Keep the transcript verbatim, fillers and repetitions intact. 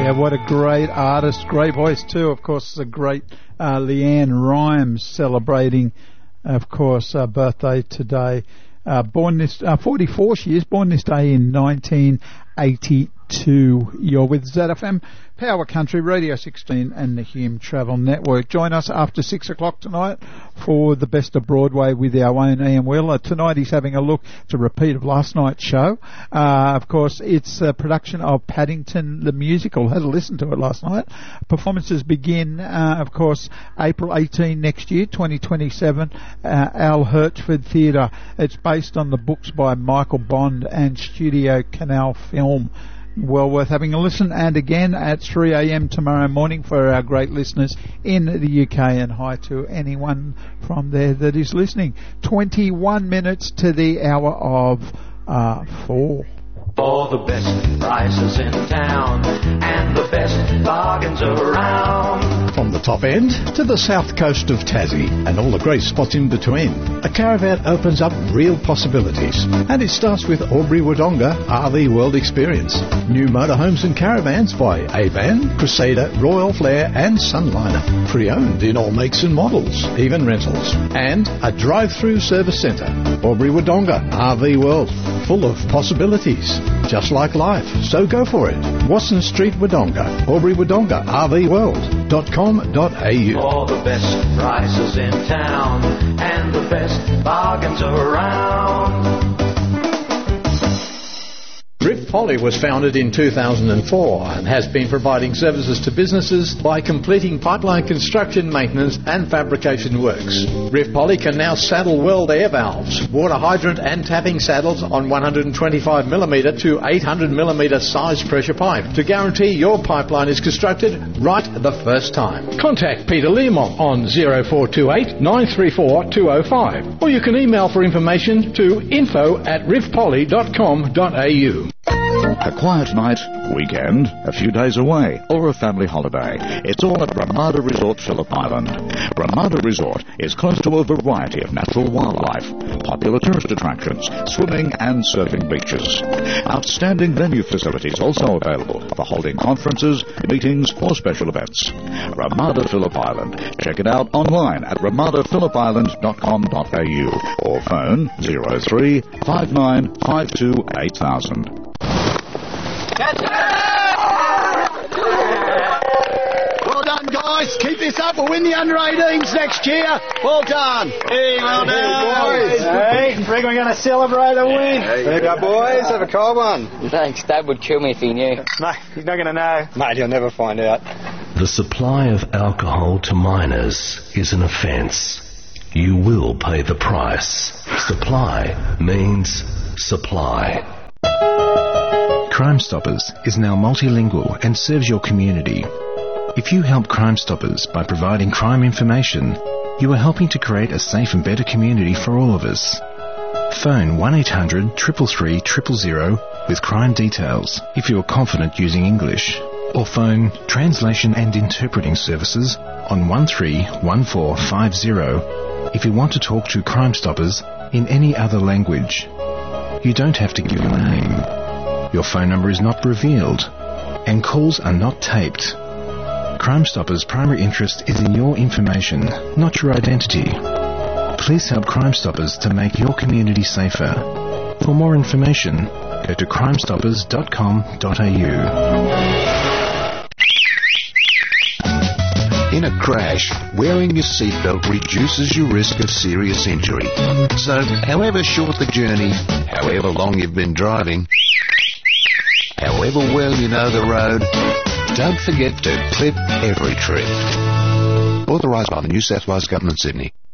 Yeah, what a great artist, great voice too. Of course, the great uh, Leanne Rimes celebrating, of course, uh, birthday today. Uh, born this, uh, forty-four she is, born this day in nineteen eighty-two. You're with Z F M, Power Country, Radio sixteen and the Hume Travel Network. Join us after six o'clock tonight for the best of Broadway with our own Ian Wheeler. Tonight he's having a look to repeat of last night's show. Uh, of course, it's a production of Paddington the Musical. Had a listen to it last night. Performances begin, uh, of course, April eighteenth next year, twenty twenty-seven, uh, Al Hertford Theatre. It's based on the books by Michael Bond and Studio Canal Film. Well worth having a listen, and again at three a.m. tomorrow morning for our great listeners in the U K, and hi to anyone from there that is listening. twenty-one minutes to the hour of uh, four. For the best prices in town and the best bargains around. From the top end to the south coast of Tassie and all the great spots in between, a caravan opens up real possibilities. And it starts with Albury Wodonga R V World Experience. New motorhomes and caravans by A-Van, Crusader, Royal Flair and Sunliner. Pre-owned in all makes and models, even rentals. And a drive-through service centre. Albury Wodonga R V World, full of possibilities. Just like life, so go for it. Watson Street, Wodonga, Albury Wodonga R V World dot com dot a u. For the best prices in town and the best bargains around. Rift Poly was founded in two thousand four and has been providing services to businesses by completing pipeline construction, maintenance and fabrication works. Rift Poly can now saddle weld air valves, water hydrant and tapping saddles on one hundred twenty-five millimetre to eight hundred millimetre size pressure pipe to guarantee your pipeline is constructed right the first time. Contact Peter Learmont on zero four two eight nine three four two zero five, or you can email for information to info at rift poly dot com dot a u. A quiet night, weekend, a few days away, or a family holiday. It's all at Ramada Resort, Phillip Island. Ramada Resort is close to a variety of natural wildlife, popular tourist attractions, swimming and surfing beaches. Outstanding venue facilities also available for holding conferences, meetings or special events. Ramada Phillip Island. Check it out online at ramada phillip island dot com dot a u or phone zero three five nine five two eight thousand. Well done, guys. Keep this up. We'll win the under eighteens next year. Well done. Hey, well done. Hey, boys. Hey, reckon we're going to celebrate a win. There you go, boys. Have a cold one. Thanks. Dad would kill me if he knew. No, he's not going to know. Mate, you'll never find out. The supply of alcohol to minors is an offence. You will pay the price. Supply means supply. Crime Stoppers is now multilingual and serves your community. If you help Crime Stoppers by providing crime information, you are helping to create a safe and better community for all of us. Phone one eight hundred three three three zero zero with crime details if you are confident using English, or phone Translation and Interpreting Services on one three one four five zero if you want to talk to Crime Stoppers in any other language. You don't have to give your name. Your phone number is not revealed, and calls are not taped. Crime Stoppers' primary interest is in your information, not your identity. Please help Crime Stoppers to make your community safer. For more information, go to crime stoppers dot com dot a u. In a crash, wearing your seatbelt reduces your risk of serious injury. So, however short the journey, however long you've been driving, however well you know the road, don't forget to clip every trip. Authorised by the New South Wales Government, Sydney.